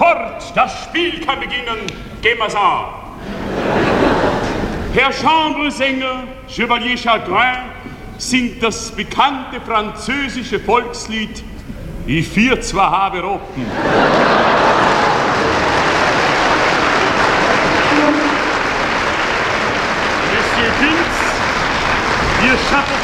Sofort, das Spiel kann beginnen. Gehen wir's an. Herr Chambresänger, Chevalier Chagrin, singt das bekannte französische Volkslied Ich vier zwar habe Roten. Monsieur Pins, wir schaffen